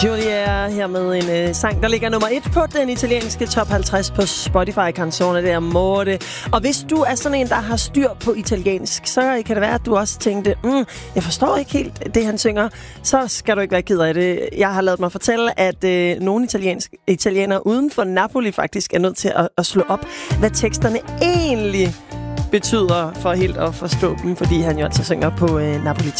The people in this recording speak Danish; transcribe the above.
Julia her med en sang, der ligger nummer 1 på den italienske top 50 på Spotify Canzone, der Morte. Og hvis du er sådan en, der har styr på italiensk, så kan det være, at du også tænkte, jeg forstår ikke helt det, han synger. Så skal du ikke være ked af det. Jeg har ladet mig fortælle, at nogle italienere uden for Napoli faktisk er nødt til at slå op, hvad teksterne egentlig betyder for helt at forstå dem, fordi han jo altså synger på napolitansk.